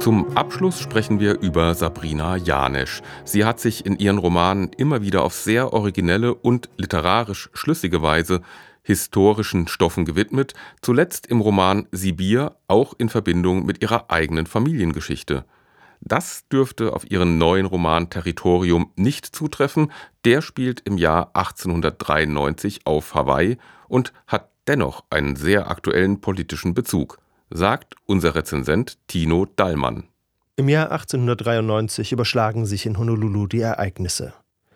Zum Abschluss sprechen wir über Sabrina Janesch. Sie hat sich in ihren Romanen immer wieder auf sehr originelle und literarisch schlüssige Weise historischen Stoffen gewidmet, zuletzt im Roman Sibir auch in Verbindung mit ihrer eigenen Familiengeschichte. Das dürfte auf ihren neuen Roman Territorium nicht zutreffen. Der spielt im Jahr 1893 auf Hawaii und hat dennoch einen sehr aktuellen politischen Bezug, sagt unser Rezensent Tino Dallmann. Im Jahr 1893 überschlagen sich in Honolulu die Ereignisse.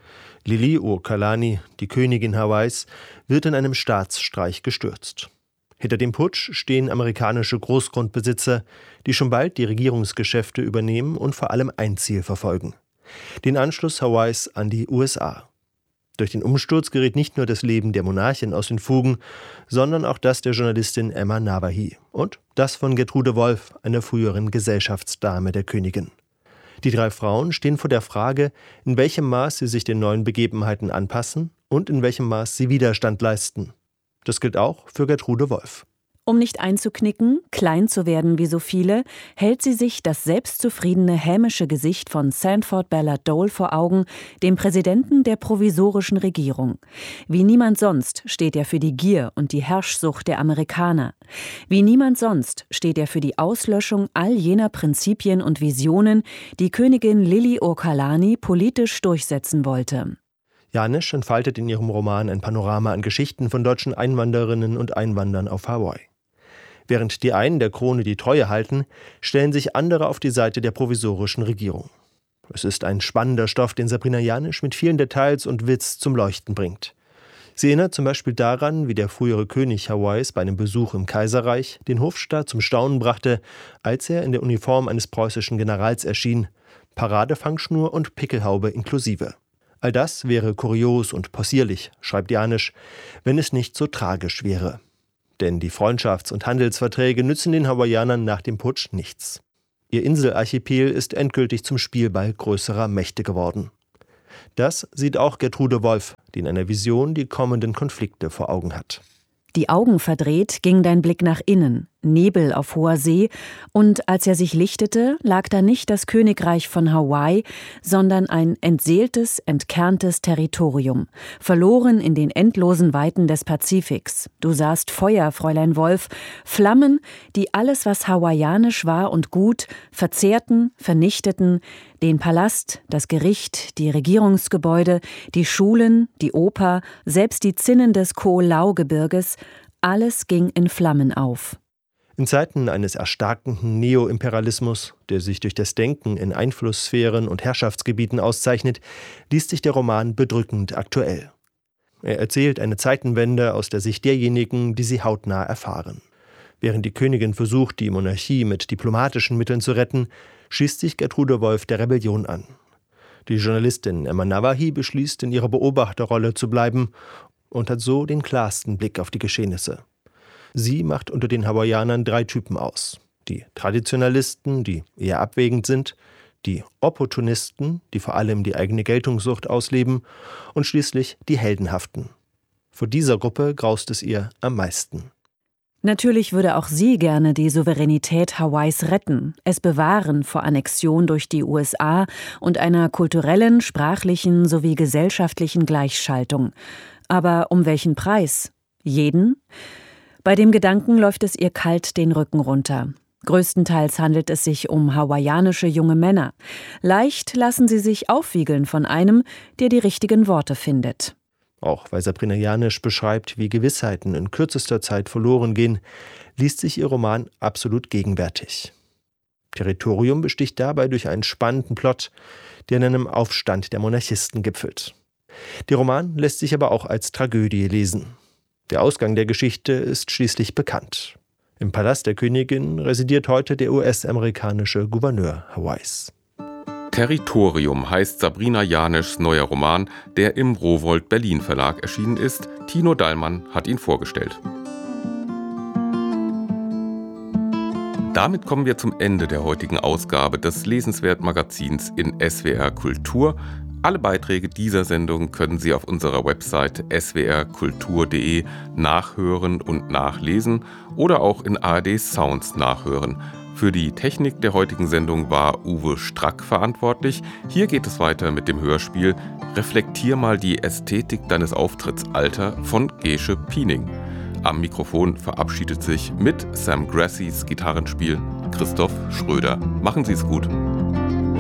Liliuokalani, die Königin Hawaiis, wird in einem Staatsstreich gestürzt. Hinter dem Putsch stehen amerikanische Großgrundbesitzer, die schon bald die Regierungsgeschäfte übernehmen und vor allem ein Ziel verfolgen: den Anschluss Hawaiis an die USA. Durch den Umsturz gerät nicht nur das Leben der Monarchin aus den Fugen, sondern auch das der Journalistin Emma Nawahi und das von Gertrude Wolff, einer früheren Gesellschaftsdame der Königin. Die drei Frauen stehen vor der Frage, in welchem Maß sie sich den neuen Begebenheiten anpassen und in welchem Maß sie Widerstand leisten. Das gilt auch für Gertrude Wolff. Um nicht einzuknicken, klein zu werden wie so viele, hält sie sich das selbstzufriedene hämische Gesicht von Sanford Ballard Dole vor Augen, dem Präsidenten der provisorischen Regierung. Wie niemand sonst steht er für die Gier und die Herrschsucht der Amerikaner. Wie niemand sonst steht er für die Auslöschung all jener Prinzipien und Visionen, die Königin Liliuokalani politisch durchsetzen wollte. Janesch entfaltet in ihrem Roman ein Panorama an Geschichten von deutschen Einwanderinnen und Einwanderern auf Hawaii. Während die einen der Krone die Treue halten, stellen sich andere auf die Seite der provisorischen Regierung. Es ist ein spannender Stoff, den Sabrina Janesch mit vielen Details und Witz zum Leuchten bringt. Sie erinnert zum Beispiel daran, wie der frühere König Hawaiis bei einem Besuch im Kaiserreich den Hofstaat zum Staunen brachte, als er in der Uniform eines preußischen Generals erschien, Paradefangschnur und Pickelhaube inklusive. All das wäre kurios und possierlich, schreibt Janesch, wenn es nicht so tragisch wäre. Denn die Freundschafts- und Handelsverträge nützen den Hawaiianern nach dem Putsch nichts. Ihr Inselarchipel ist endgültig zum Spielball größerer Mächte geworden. Das sieht auch Gertrude Wolff, die in einer Vision die kommenden Konflikte vor Augen hat. Die Augen verdreht ging dein Blick nach innen, Nebel auf hoher See, und als er sich lichtete, lag da nicht das Königreich von Hawaii, sondern ein entseeltes, entkerntes Territorium, verloren in den endlosen Weiten des Pazifiks. Du sahst Feuer, Fräulein Wolff, Flammen, die alles, was hawaiianisch war und gut, verzehrten, vernichteten, den Palast, das Gericht, die Regierungsgebäude, die Schulen, die Oper, selbst die Zinnen des Ko-Lau-Gebirges, alles ging in Flammen auf. In Zeiten eines erstarkenden Neoimperialismus, der sich durch das Denken in Einflusssphären und Herrschaftsgebieten auszeichnet, liest sich der Roman bedrückend aktuell. Er erzählt eine Zeitenwende aus der Sicht derjenigen, die sie hautnah erfahren. Während die Königin versucht, die Monarchie mit diplomatischen Mitteln zu retten, schließt sich Gertrude Wolff der Rebellion an. Die Journalistin Emma Nawahi beschließt, in ihrer Beobachterrolle zu bleiben und hat so den klarsten Blick auf die Geschehnisse. Sie macht unter den Hawaiianern 3 Typen aus: die Traditionalisten, die eher abwägend sind, die Opportunisten, die vor allem die eigene Geltungssucht ausleben, und schließlich die Heldenhaften. Vor dieser Gruppe graust es ihr am meisten. Natürlich würde auch sie gerne die Souveränität Hawaiis retten, es bewahren vor Annexion durch die USA und einer kulturellen, sprachlichen sowie gesellschaftlichen Gleichschaltung. Aber um welchen Preis? Jeden? Bei dem Gedanken läuft es ihr kalt den Rücken runter. Größtenteils handelt es sich um hawaiianische junge Männer. Leicht lassen sie sich aufwiegeln von einem, der die richtigen Worte findet. Auch weil Sabrina Janesch beschreibt, wie Gewissheiten in kürzester Zeit verloren gehen, liest sich ihr Roman absolut gegenwärtig. Territorium besticht dabei durch einen spannenden Plot, der in einem Aufstand der Monarchisten gipfelt. Der Roman lässt sich aber auch als Tragödie lesen. Der Ausgang der Geschichte ist schließlich bekannt. Im Palast der Königin residiert heute der US-amerikanische Gouverneur Hawaiis. Territorium heißt Sabrina Janeschs neuer Roman, der im Rowohlt Berlin Verlag erschienen ist. Tino Dallmann hat ihn vorgestellt. Damit kommen wir zum Ende der heutigen Ausgabe des Lesenswert-Magazins in SWR Kultur. Alle Beiträge dieser Sendung können Sie auf unserer Website swrkultur.de nachhören und nachlesen oder auch in ARD Sounds nachhören. Für die Technik der heutigen Sendung war Uwe Strack verantwortlich. Hier geht es weiter mit dem Hörspiel Reflektier mal die Ästhetik deines Auftritts, Alter von Gesche Piening. Am Mikrofon verabschiedet sich mit Sam Grassys Gitarrenspiel Christoph Schröder. Machen Sie es gut.